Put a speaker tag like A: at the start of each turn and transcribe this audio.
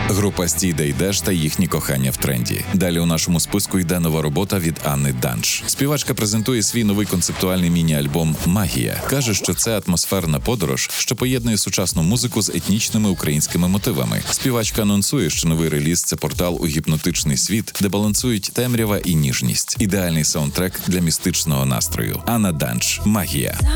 A: Група «Стій, де йдеш» та їхні кохання в тренді. Далі у нашому списку йде нова робота від Анни Данш. Співачка презентує свій новий концептуальний міні-альбом «Магія». Каже, що це атмосферна подорож, що поєднує сучасну музику з етнічними українськими мотивами. Співачка анонсує, що новий реліз – це портал у гіпнотичний світ, де балансують темрява і ніжність. Ідеальний саундтрек для містичного настрою. Анна Данш «Магія».